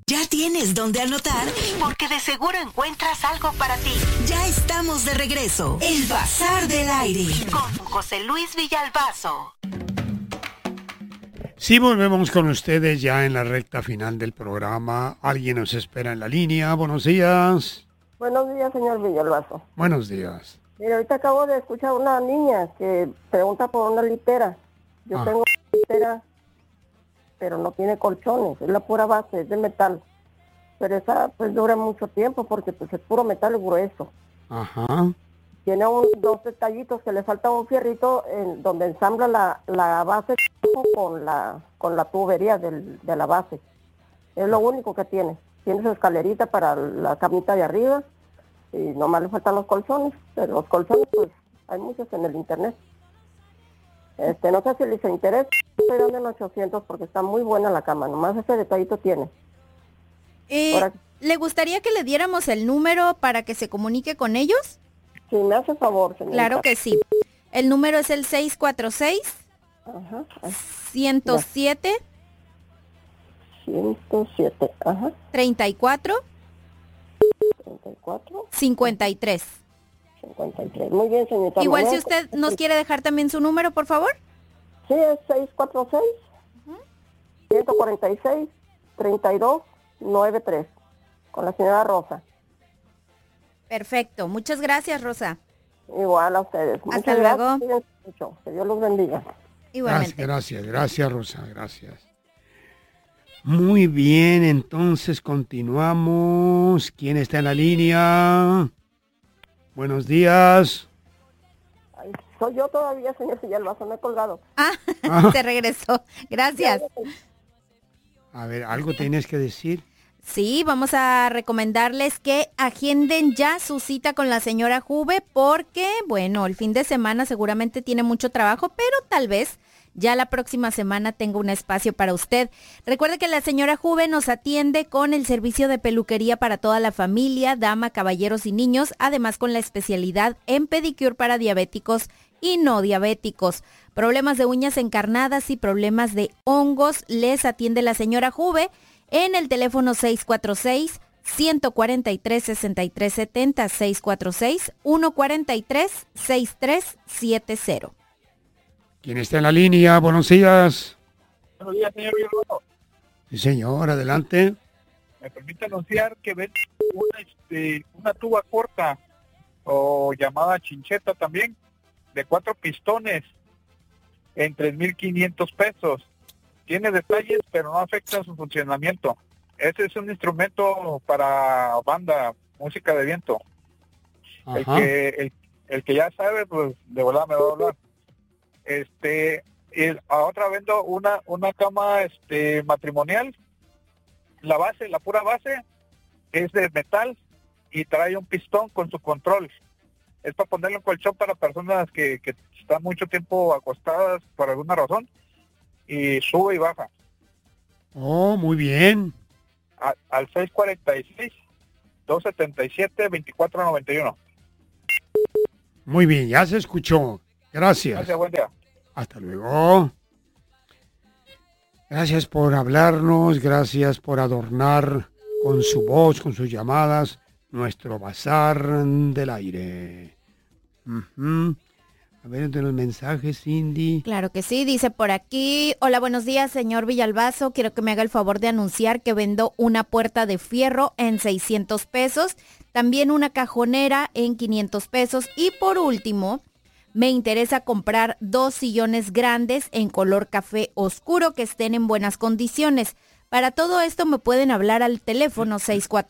¿Ya tienes dónde anotar? Porque de seguro encuentras algo para ti. Ya estamos de regreso. El Bazar del Aire. Con José Luis Villalbazo. Sí, volvemos con ustedes ya en la recta final del programa. Alguien nos espera en la línea. Buenos días. Buenos días, señor Villalbazo. Buenos días. Mira, ahorita acabo de escuchar una niña que pregunta por una litera. Yo tengo una litera, pero no tiene colchones, es la pura base, es de metal. Pero esa pues dura mucho tiempo porque pues es puro metal grueso. Ajá. Tiene dos detallitos que le falta un fierrito en donde ensambla la base con la tubería de la base. Es lo único que tiene. Tiene su escalerita para la camita de arriba y nomás le faltan los colchones. Pero los colchones pues hay muchos en el internet. No sé si les interesa, estoy dando en 800 porque está muy buena la cama, nomás ese detallito tiene. ¿Le gustaría que le diéramos el número para que se comunique con ellos? Sí, me hace favor, señorita. Claro que sí. El número es el 646 107 107, 34 53. 53. Muy bien, señorita. Igual si usted nos quiere dejar también su número, por favor. Sí, es 646 146 3293 con la señora Rosa. Perfecto. Muchas gracias, Rosa. Igual a ustedes. Hasta luego. Gracias. Que Dios los bendiga. Igualmente. Gracias, Rosa. Gracias. Muy bien, entonces continuamos. ¿Quién está en la línea? Buenos días. Ay, soy yo todavía, señor Villalbazo, me he colgado. Se regresó. Gracias. A ver, ¿algo tienes que decir? Sí, vamos a recomendarles que agenden ya su cita con la señora Juve porque, bueno, el fin de semana seguramente tiene mucho trabajo, pero tal vez ya la próxima semana tenga un espacio para usted. Recuerde que la señora Juve nos atiende con el servicio de peluquería para toda la familia, dama, caballeros y niños, además con la especialidad en pedicure para diabéticos y no diabéticos. Problemas de uñas encarnadas y problemas de hongos les atiende la señora Juve en el teléfono 646-143-6370, 646-143-6370. ¿Quién está en la línea? Buenos días. Buenos días, señor Villalbazo. Sí, señor, adelante. Me permite anunciar que ven una tuba corta o llamada chincheta también, de 4 pistones en 3,500 pesos. Tiene detalles, pero no afecta su funcionamiento. Ese es un instrumento para banda, música de viento. El que ya sabe, pues de verdad me va a hablar. Y a otra vendo una cama matrimonial. La base, la pura base, es de metal y trae un pistón con su control. Es para ponerle un colchón para personas que están mucho tiempo acostadas por alguna razón y sube y baja. Oh, muy bien. Al 646-277-2491. Muy bien, ya se escuchó. Gracias. Gracias, buen día. Hasta luego. Gracias por hablarnos, gracias por adornar con su voz, con sus llamadas, nuestro bazar del aire. A ver, entre los mensajes, Cindy. Claro que sí, dice por aquí: hola, buenos días, señor Villalbazo, quiero que me haga el favor de anunciar que vendo una puerta de fierro en 600 pesos, también una cajonera en 500 pesos y por último, me interesa comprar 2 sillones grandes en color café oscuro que estén en buenas condiciones. Para todo esto me pueden hablar al teléfono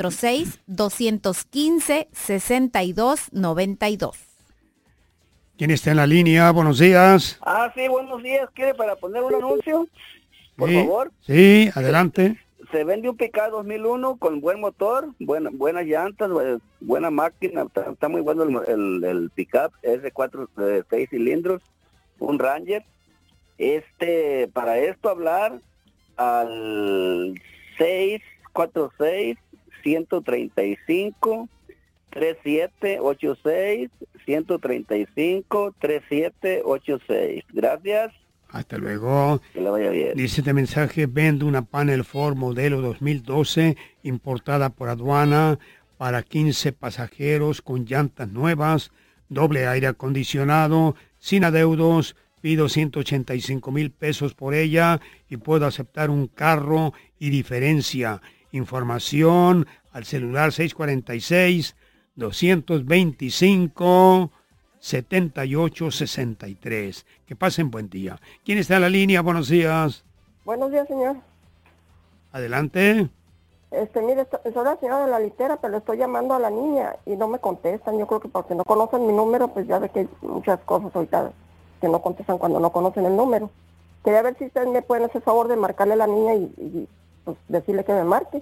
646-215-6292. ¿Quién está en la línea? Buenos días. Sí, buenos días. ¿Quiere para poner un anuncio? Por favor. Sí, adelante. Se vende un Pickup 2001 con buen motor, buenas llantas, buena máquina. Está muy bueno el Pickup. Es de 6 cilindros, un Ranger. Para esto hablar al 646-135-3786, 135-3786. Gracias. Hasta luego. Que le vaya bien. Dice este mensaje, vendo una Panel Ford modelo 2012 importada por aduana para 15 pasajeros con llantas nuevas, doble aire acondicionado, sin adeudos, pido 185,000 pesos por ella y puedo aceptar un carro y diferencia. Información al celular 646-225-7863. Que pasen buen día. ¿Quién está en la línea? Buenos días. Buenos días, señor. Adelante. Mire, soy la señora de la litera, pero estoy llamando a la niña y no me contestan. Yo creo que porque no conocen mi número, pues ya ve que hay muchas cosas ahorita que no contestan cuando no conocen el número. Quería ver si ustedes me pueden hacer el favor de marcarle a la niña y pues, decirle que me marque.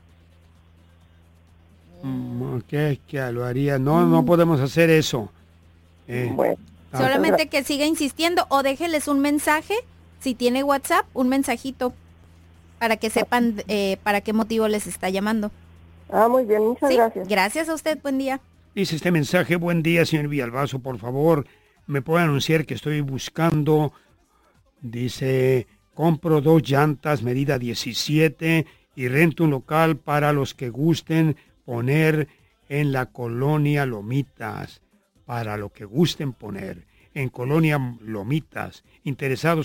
¿Qué lo haría? No podemos hacer eso. Bueno. Solamente que siga insistiendo o déjeles un mensaje, si tiene WhatsApp, un mensajito para que sepan para qué motivo les está llamando. Muy bien, muchas gracias. Gracias a usted, buen día. Dice este mensaje, buen día, señor Villalbazo, por favor, me puede anunciar que estoy buscando, dice, compro 2 llantas, medida 17, y rento un local para los que gusten poner en la colonia Lomitas, para lo que gusten poner en colonia Lomitas. Interesado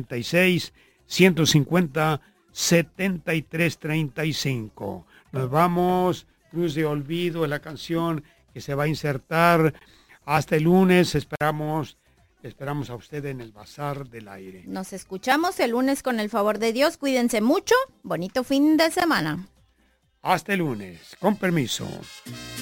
646-150-7335. Nos vamos, Cruz de Olvido es la canción que se va a insertar. Hasta el lunes, esperamos a usted en el Bazar del Aire. Nos escuchamos el lunes con el favor de Dios. Cuídense mucho. Bonito fin de semana. Hasta el lunes. Con permiso.